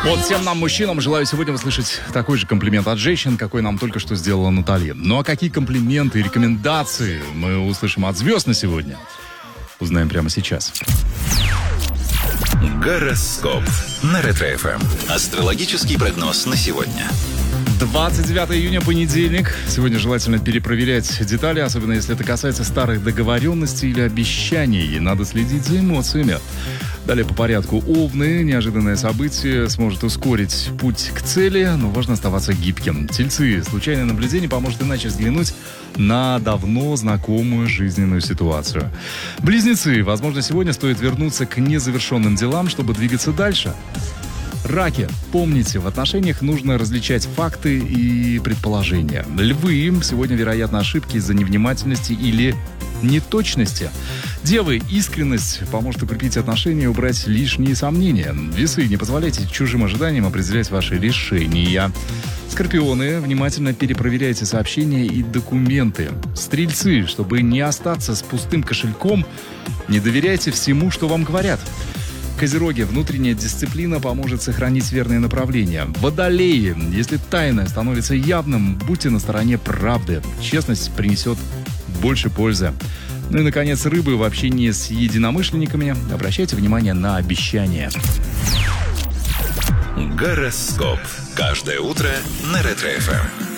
Вот всем нам, мужчинам, желаю сегодня услышать такой же комплимент от женщин, какой нам только что сделала Наталья. Ну а какие комплименты и рекомендации мы услышим от звезд на сегодня, узнаем прямо сейчас. Гороскоп на Ретро-ФМ. Астрологический прогноз на сегодня. 29 июня, понедельник. Сегодня желательно перепроверять детали, особенно если это касается старых договоренностей или обещаний. Надо следить за эмоциями. Далее по порядку. Овны. Неожиданное событие сможет ускорить путь к цели, но важно оставаться гибким. Тельцы. Случайное наблюдение поможет иначе взглянуть на давно знакомую жизненную ситуацию. Близнецы. Возможно, сегодня стоит вернуться к незавершенным делам, чтобы двигаться дальше. Раки. Помните, в отношениях нужно различать факты и предположения. Львы. Сегодня, вероятно, ошибки из-за невнимательности или неточности. Девы. Искренность поможет укрепить отношения и убрать лишние сомнения. Весы. Не позволяйте чужим ожиданиям определять ваши решения. Скорпионы. Внимательно перепроверяйте сообщения и документы. Стрельцы. Чтобы не остаться с пустым кошельком, не доверяйте всему, что вам говорят. Козероги. Внутренняя дисциплина поможет сохранить верное направление. Водолеи. Если тайное становится явным, будьте на стороне правды. Честность принесет больше пользы. Ну и, наконец, рыбы. В общении с единомышленниками обращайте внимание на обещания. Гороскоп. Каждое утро на Ретро-ФМ.